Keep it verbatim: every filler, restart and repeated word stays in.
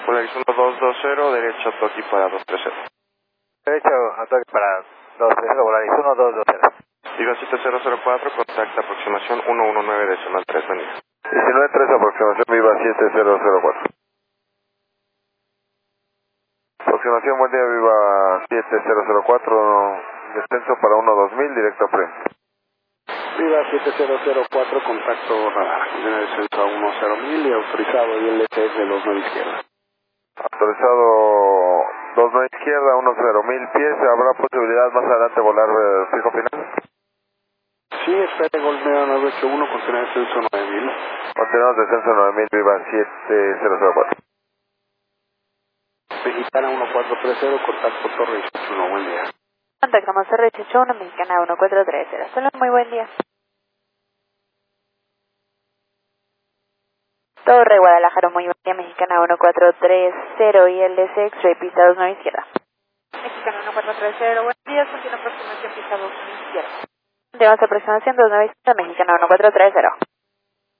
Polaris uno dos dos cero, derecho Toki para dos tres cero. Derecho Toki para dos tres cero, Polaris uno dos dos cero. Viva siete cero cero cuatro, contacta aproximación uno uno nueve decimal tres, buen día. diecinueve tres, aproximación Viva siete cero cero cuatro. Aproximación, buen día, Viva siete cero cero cuatro, descenso para uno dos mil, directo a Pre. Viva siete cero cero cuatro, contacto radar, tiene descenso a uno cero mil y autorizado y L T S de dos nueve izquierda. Autorizado dos nueve izquierda, uno cero mil pies, ¿habrá posibilidad más adelante volar eh, fijo final? Sí, espere, Golmeo nueve ocho uno, contener descenso nueve mil. Continuamos descenso nueve mil, Viva siete cero cero cuatro. Mexicana uno cuatro tres cero, contacto Torre dieciocho uno, buen día. Contactamos Torre dieciocho uno, Mexicana uno cuatro tres cero. Solo muy buen día. Torre Guadalajara, muy buen día, Mexicana uno cuatro tres cero y el D C X-Ray, pista dos nueve izquierda. Mexicana uno cuatro tres cero, buenos días, continúa aproximación pista dos nueve izquierda. Tenemos aproximación dos nueve izquierda, Mexicana uno cuatro tres cero.